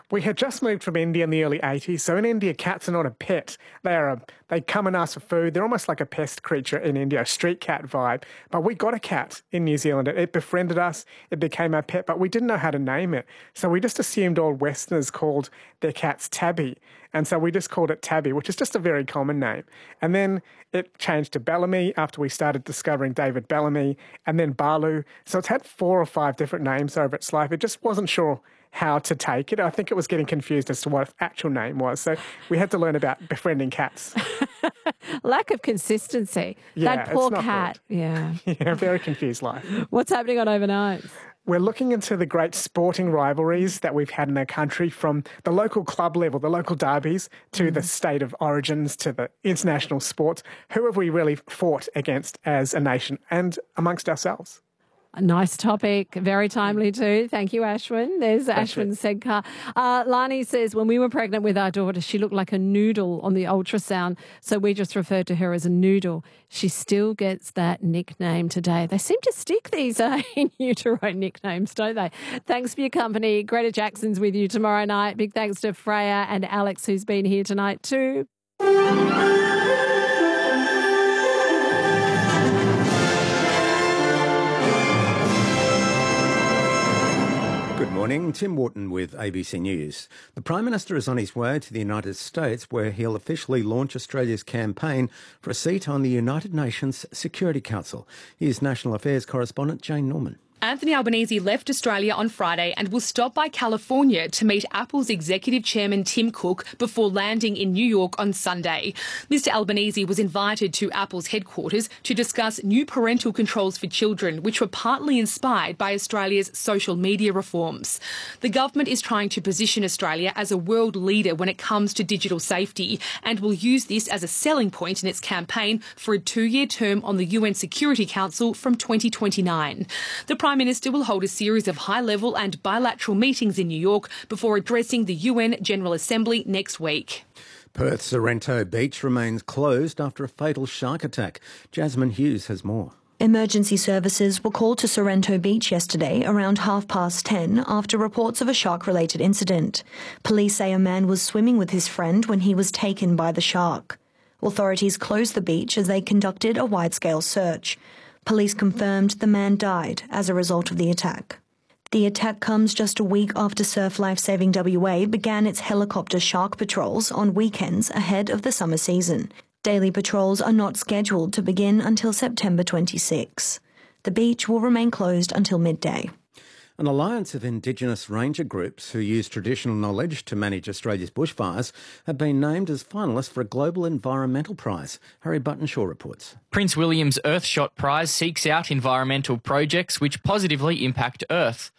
We had just moved from India in the early 80s. So in India, cats are not a pet. They come and ask for food. They're almost like a pest creature in India, a street cat vibe. But we got a cat in New Zealand. It befriended us. It became our pet, but we didn't know how to name it. So we just assumed all Westerners called their cats Tabby. And so we just called it Tabby, which is just a very common name. And then it changed to Bellamy after we started discovering David Bellamy, and then Balu. So it's had 4 or 5 different names over its life. It just wasn't sure how to take it. I think it was getting confused as to what its actual name was. So we had to learn about befriending cats. Lack of consistency. Yeah, that poor it's not cat. good. Yeah. Yeah, very confused life. What's happening on Overnight? We're looking into the great sporting rivalries that we've had in our country, from the local club level, the local derbies, to the state of origins, to the international sports. Who have we really fought against as a nation and amongst ourselves? A nice topic, very timely too. Thank you, Ashwin. There's Ashwin Sedkar. Lani says, when we were pregnant with our daughter, she looked like a noodle on the ultrasound, so we just referred to her as a noodle. She still gets that nickname today. They seem to stick, these in utero nicknames, don't they? Thanks for your company. Greta Jackson's with you tomorrow night. Big thanks to Freya and Alex, who's been here tonight too. Good morning, Tim Wharton with ABC News. The Prime Minister is on his way to the United States, where he'll officially launch Australia's campaign for a seat on the United Nations Security Council. Here's National Affairs correspondent Jane Norman. Anthony Albanese left Australia on Friday and will stop by California to meet Apple's executive chairman Tim Cook before landing in New York on Sunday. Mr Albanese was invited to Apple's headquarters to discuss new parental controls for children, which were partly inspired by Australia's social media reforms. The government is trying to position Australia as a world leader when it comes to digital safety and will use this as a selling point in its campaign for a 2-year term on the UN Security Council from 2029. The Prime Minister will hold a series of high-level and bilateral meetings in New York before addressing the UN General Assembly next week. Perth's Sorrento Beach remains closed after a fatal shark attack. Jasmine Hughes has more. Emergency services were called to Sorrento Beach yesterday around 10:30 after reports of a shark-related incident. Police say a man was swimming with his friend when he was taken by the shark. Authorities closed the beach as they conducted a wide-scale search. Police confirmed the man died as a result of the attack. The attack comes just a week after Surf Life Saving WA began its helicopter shark patrols on weekends ahead of the summer season. Daily patrols are not scheduled to begin until September 26. The beach will remain closed until midday. An alliance of Indigenous ranger groups who use traditional knowledge to manage Australia's bushfires have been named as finalists for a Global Environmental Prize. Harry Buttonshaw reports. Prince William's Earthshot Prize seeks out environmental projects which positively impact Earth.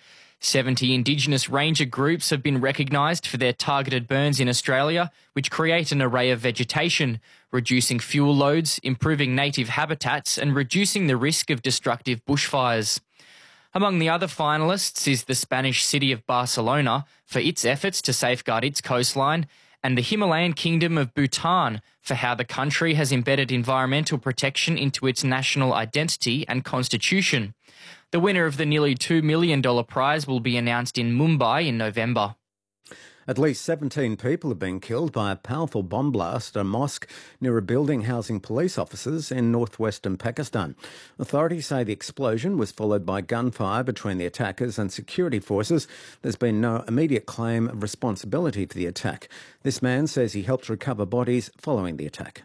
70 Indigenous ranger groups have been recognised for their targeted burns in Australia, which create an array of vegetation, reducing fuel loads, improving native habitats and reducing the risk of destructive bushfires. Among the other finalists is the Spanish city of Barcelona for its efforts to safeguard its coastline, and the Himalayan Kingdom of Bhutan for how the country has embedded environmental protection into its national identity and constitution. The winner of the nearly $2 million prize will be announced in Mumbai in November. At least 17 people have been killed by a powerful bomb blast at a mosque near a building housing police officers in northwestern Pakistan. Authorities say the explosion was followed by gunfire between the attackers and security forces. There's been no immediate claim of responsibility for the attack. This man says he helped recover bodies following the attack.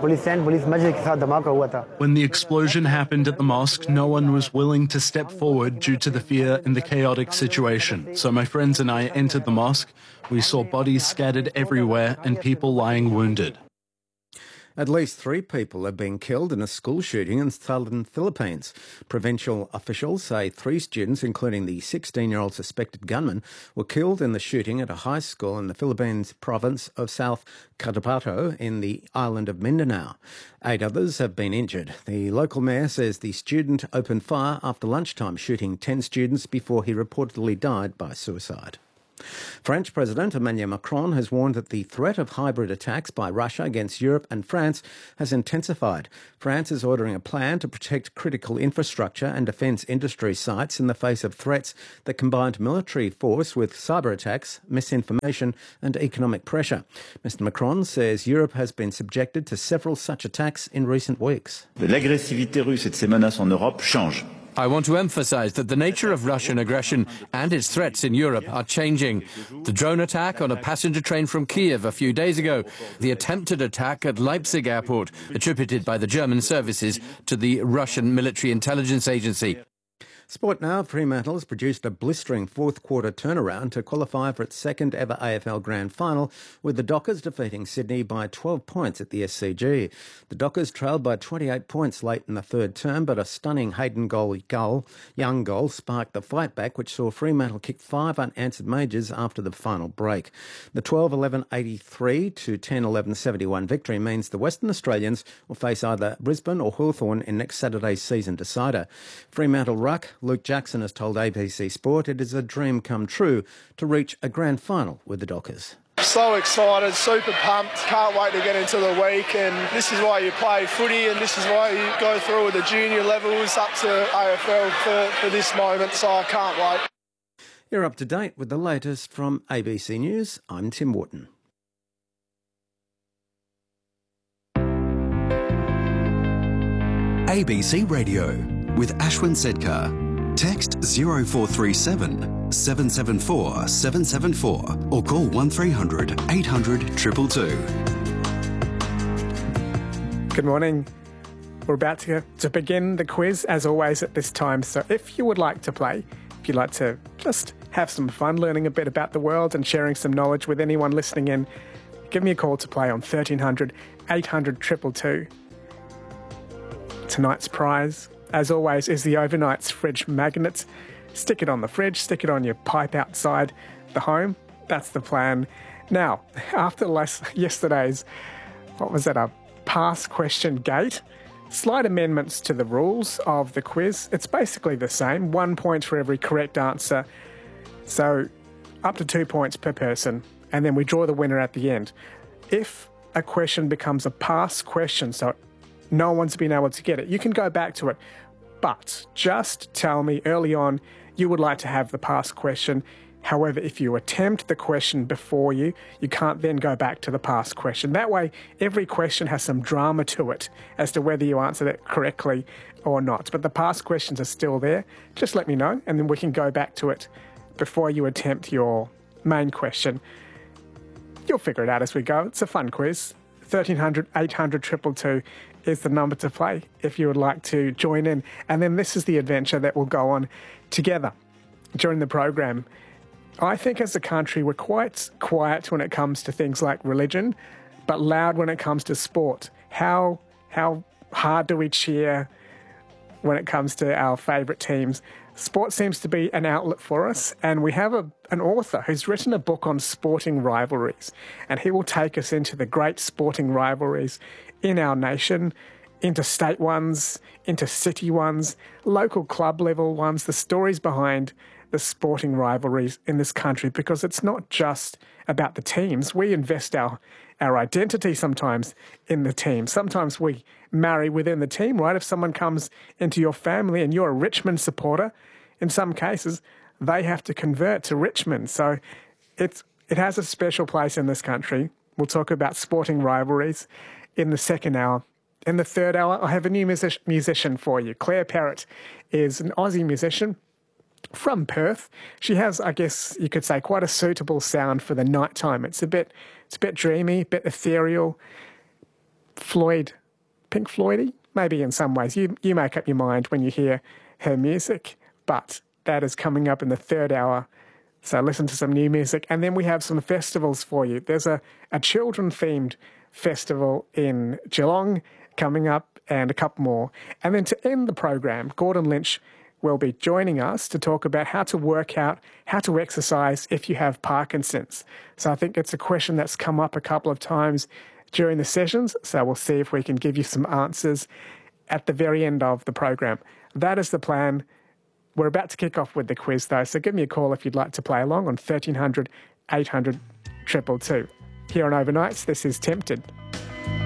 When the explosion happened at the mosque, no one was willing to step forward due to the fear in the chaotic situation. So my friends and I entered the mosque. We saw bodies scattered everywhere and people lying wounded. At least 3 people have been killed in a school shooting in southern Philippines. Provincial officials say 3 students, including the 16-year-old suspected gunman, were killed in the shooting at a high school in the Philippines province of South Cotabato in the island of Mindanao. 8 others have been injured. The local mayor says the student opened fire after lunchtime, shooting 10 students before he reportedly died by suicide. French President Emmanuel Macron has warned that the threat of hybrid attacks by Russia against Europe and France has intensified. France is ordering a plan to protect critical infrastructure and defence industry sites in the face of threats that combined military force with cyber attacks, misinformation and economic pressure. Mr Macron says Europe has been subjected to several such attacks in recent weeks. L'agressivité russe et de ses menaces en Europe change. I want to emphasize that the nature of Russian aggression and its threats in Europe are changing. The drone attack on a passenger train from Kiev a few days ago, the attempted attack at Leipzig airport, attributed by the German services to the Russian military intelligence agency. Sport now. Fremantle has produced a blistering fourth-quarter turnaround to qualify for its second ever AFL Grand Final, with the Dockers defeating Sydney by 12 points at the SCG. The Dockers trailed by 28 points late in the third term, but a stunning Hayden Young goal sparked the fight back, which saw Fremantle kick 5 unanswered majors after the final break. The 12-11-83 to 10-11-71 victory means the Western Australians will face either Brisbane or Hawthorn in next Saturday's season decider. Fremantle ruck Luke Jackson has told ABC Sport it is a dream come true to reach a grand final with the Dockers. So excited, super pumped, can't wait to get into the week, and this is why you play footy and this is why you go through with the junior levels up to AFL for this moment, so I can't wait. You're up to date with the latest from ABC News. I'm Tim Wharton. ABC Radio with Ashwin Sedkar. Text 0437 774 774 or call 1300 800 222. Good morning. We're about to begin the quiz, as always, at this time. So if you would like to play, if you'd like to just have some fun learning a bit about the world and sharing some knowledge with anyone listening in, give me a call to play on 1300 800 222. Tonight's prize, as always, is the Overnight's fridge magnet. Stick it on the fridge, stick it on your pipe outside the home. That's the plan. Now, after yesterday's, a past question gate, slight amendments to the rules of the quiz. It's basically the same, 1 point for every correct answer. So up to 2 points per person, and then we draw the winner at the end. If a question becomes a past question, so no one's been able to get it, you can go back to it. But just tell me early on you would like to have the past question. However, if you attempt the question before you can't then go back to the past question. That way, every question has some drama to it as to whether you answered it correctly or not. But the past questions are still there. Just let me know, and then we can go back to it before you attempt your main question. You'll figure it out as we go. It's a fun quiz. 1300 800 222 is the number to play if you would like to join in. And then this is the adventure that will go on together during the program. I think as a country we're quite quiet when it comes to things like religion, but loud when it comes to sport. How hard do we cheer when it comes to our favourite teams? Sport seems to be an outlet for us, and we have an author who's written a book on sporting rivalries, and he will take us into the great sporting rivalries in our nation, interstate ones, intercity ones, local club level ones, the stories behind the sporting rivalries in this country, because it's not just about the teams. We invest our identity sometimes in the team. Sometimes we marry within the team, right? If someone comes into your family and you're a Richmond supporter, in some cases, they have to convert to Richmond. So it has a special place in this country. We'll talk about sporting rivalries in the second hour. In the third hour, I have a new musician for you. Claire Perrott is an Aussie musician from Perth. She has, I guess you could say, quite a suitable sound for the nighttime. It's a bit dreamy, a bit ethereal. Pink Floyd-y, maybe in some ways. You make up your mind when you hear her music, but that is coming up in the third hour. So listen to some new music. And then we have some festivals for you. There's a children-themed festival in Geelong coming up and a couple more. And then to end the program, Gordon Lynch will be joining us to talk about how to work out, how to exercise if you have Parkinson's. So I think it's a question that's come up a couple of times during the sessions, so we'll see if we can give you some answers at the very end of the program. That is the plan. We're about to kick off with the quiz, though, so give me a call if you'd like to play along on 1300 800 222. Here on Overnights, this is Tempted.